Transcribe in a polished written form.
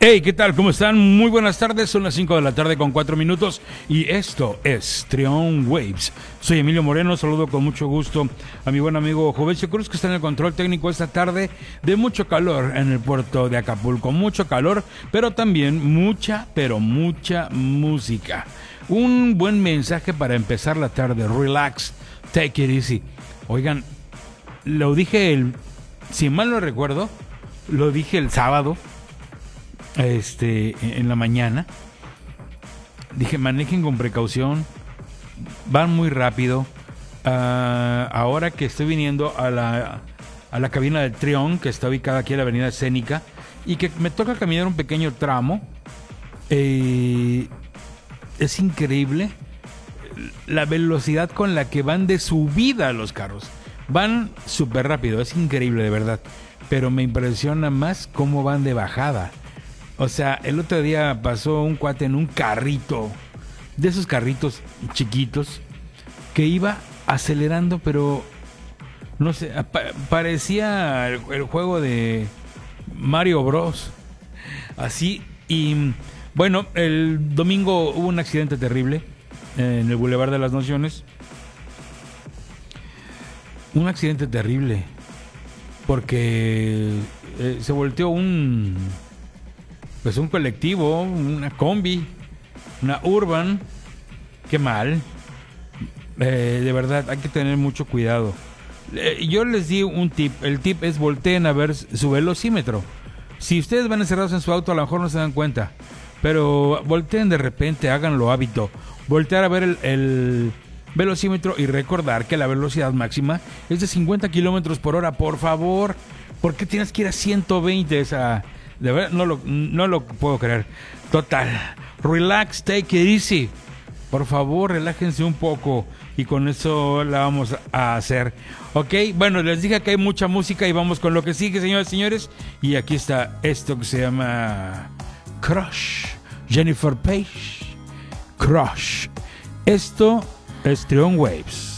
Hey, ¿qué tal? ¿Cómo están? Muy buenas tardes, son las 5 de la tarde con 4 minutos y esto es Trion Waves. Soy Emilio Moreno, saludo con mucho gusto a mi buen amigo Jovencio Cruz, que está en el control técnico esta tarde de mucho calor en el puerto de Acapulco. Mucho calor, pero también mucha música. Un buen mensaje para empezar la tarde. Relax, take it easy. Oigan, lo dije si mal no recuerdo, lo dije el sábado. En la mañana dije, manejen con precaución, van muy rápido. Ahora que estoy viniendo a la cabina del Trion, que está ubicada aquí en la avenida Escénica, y que me toca caminar un pequeño tramo, es increíble la velocidad con la que van de subida los carros. Van súper rápido, es increíble de verdad, pero me impresiona más cómo van de bajada. O sea, el otro día pasó un cuate en un carrito, de esos carritos chiquitos, que iba acelerando, pero no sé, parecía el juego de Mario Bros. Así, y bueno, el domingo hubo un accidente terrible en el Boulevard de las Naciones. Un accidente terrible, porque se volteó un colectivo, una combi, una urban. Qué mal. De verdad, hay que tener mucho cuidado. Yo les di un tip. El tip es volteen a ver su velocímetro. Si ustedes van encerrados en su auto, a lo mejor no se dan cuenta, pero volteen de repente, háganlo hábito. Voltear a ver el velocímetro y recordar que la velocidad máxima es de 50 kilómetros por hora. Por favor, ¿por qué tienes que ir a 120 esa? De verdad, no lo puedo creer. Total, relax, take it easy. Por favor, relájense un poco y con eso la vamos a hacer. Ok, bueno, les dije que hay mucha música y vamos con lo que sigue, señores y señores. Y aquí está esto que se llama Crush, Jennifer Page, Crush. Esto es Trion Waves.